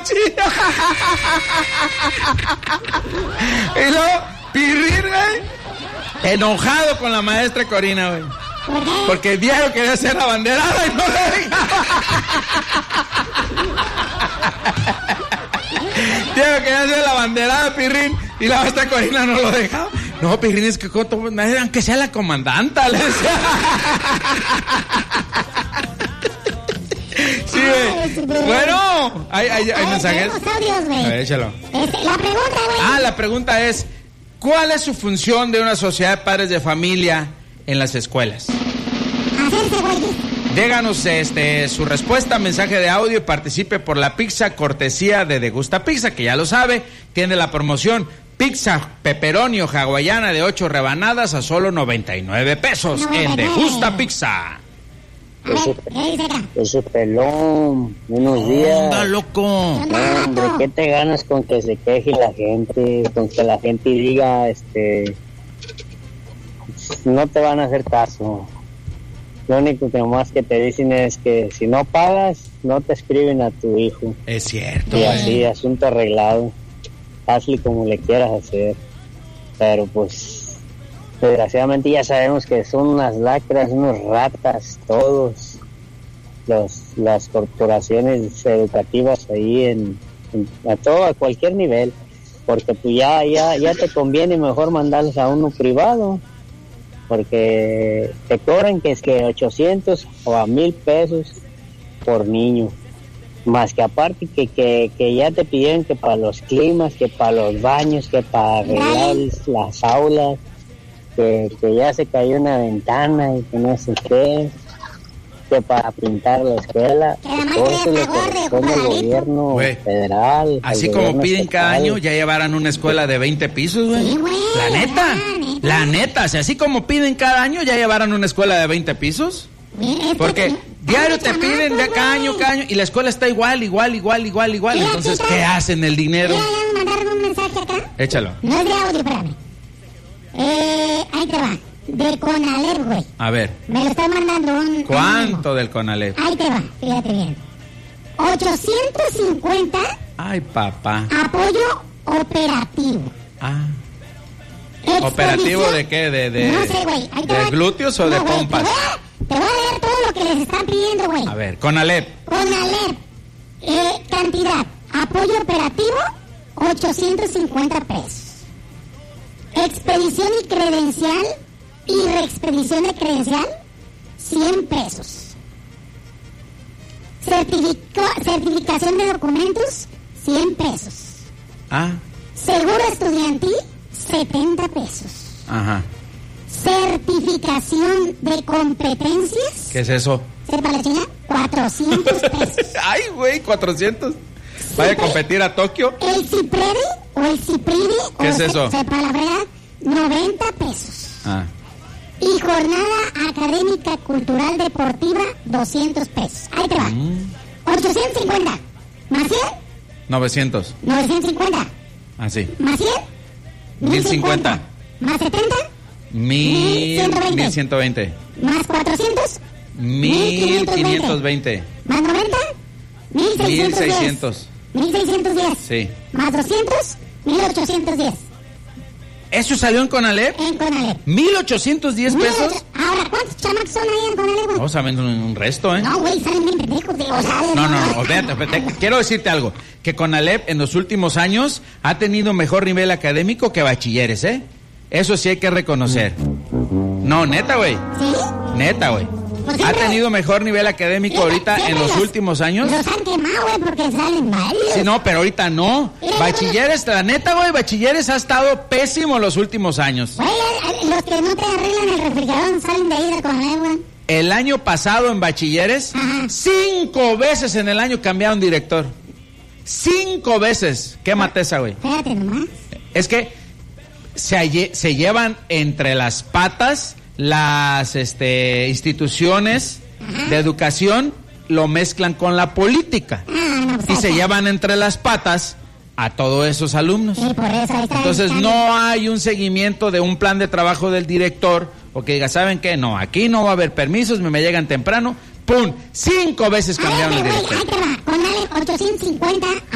Y luego, Pirrín, güey, enojado con la maestra Corina, güey. Porque el diario quería hacer la banderada y no le dejaba. Diario quería hacer la banderada, Pirrín, y la maestra Corina no lo dejaba. No, Pirrín, es que aunque sea la comandanta, le decía. Sí, güey. Bueno, hay mensajes. Audios, güey. A ver, échalo. La pregunta, güey. La pregunta es, ¿cuál es su función de una sociedad de padres de familia en las escuelas? Hacerse, güey. Díganos su respuesta, mensaje de audio y participe por la pizza cortesía de Degusta Pizza, que ya lo sabe, tiene la promoción pizza pepperoni o hawaiana de 8 rebanadas a solo 99 pesos en Degusta Pizza. Ese pelón, buenos días. ¡Anda, loco! No, hombre, ¿qué te ganas con que se queje la gente? Con que la gente diga, no te van a hacer caso. Lo único que nomás que te dicen es que si no pagas, no te escriben a tu hijo. Es cierto. Y así, asunto arreglado. Hazle como le quieras hacer. Pero pues, desgraciadamente ya sabemos que son unas lacras, unos ratas, todos las corporaciones educativas ahí a cualquier nivel, porque pues ya te conviene mejor mandarlos a uno privado, porque te cobran que es que 800 o a 1,000 pesos por niño, más que aparte que ya te pidieron que para los climas, que para los baños, que para arreglar las aulas, que ya se cayó una ventana y que no sé qué, que para pintar la escuela, todo eso le corresponde al gobierno federal. Así como piden estatal. Cada año, ya llevaran una escuela de 20 pisos, güey. Sí, la neta, o sea, así como piden cada año, ya llevaran una escuela de 20 pisos. Porque diario te piden de cada año, y la escuela está igual. Entonces, ¿qué hacen el dinero? ¿Me mandaron un mensaje acá? Échalo. No es de audio, espérame. Ahí te va. Del Conalep, güey. A ver. Me lo está mandando ¿Cuánto del Conalep? Ahí te va, fíjate bien. 850. Ay, papá. Apoyo operativo. ¿Operativo de qué? No sé, güey. ¿De glúteos o de pompas? Te voy a leer todo lo que les están pidiendo, güey. A ver, Conalep. Cantidad. Apoyo operativo, 850 pesos. Expedición y credencial y reexpedición de credencial, 100 pesos. Certificación de documentos, 100 pesos. Seguro estudiantil, 70 pesos. Ajá. Certificación de competencias. ¿Qué es eso? ¿Sepa la china? 400 pesos. Ay, güey, 400. ¿Vaya a competir a Tokio? El CIPREDE o el CIPRIDE. ¿Qué es eso? Sepa la verdad, 90 pesos. Y jornada académica, cultural, deportiva, 200 pesos. Ahí te va. 850. ¿Más 100? 900. 950. Así. ¿Más 100? 1050. ¿Más 70? 1120. ¿Más 400? 1520. ¿Más 90? 1600. 1610. Sí. ¿Más 200? 1810. ¿Eso salió en Conalep? En Conalep. 1810 pesos. Ahora, ¿cuántos chamacos son ahí en Conalep, güey? No, saben un resto, ¿eh? No, güey, salen bien pendejos. No, espérate. Quiero decirte algo. Que Conalep en los últimos años ha tenido mejor nivel académico que bachilleres, ¿eh? Eso sí hay que reconocer. No, neta, güey. ¿Sí? Neta, güey. Pues ha tenido mejor nivel académico ahorita en los últimos años. Los han quemado, güey, porque salen mal. Sí, no, pero ahorita no. Bachilleres, la neta, güey, bachilleres ha estado pésimo los últimos años. Güey, los que no te arreglan el refrigerador salen de ahí de Conalep, güey. El año pasado en bachilleres, 5 veces en el año cambiaron director. 5 veces. Qué mateza, güey. Espérate nomás. Es que se llevan entre las patas las instituciones de educación, lo mezclan con la política y se llevan entre las patas a todos esos alumnos. Sí, por eso entonces no hay un seguimiento de un plan de trabajo del director o que diga, ¿saben qué? No, aquí no va a haber permisos, me llegan temprano, ¡pum! 5 veces cambiaron el director. Ahí te va, con 850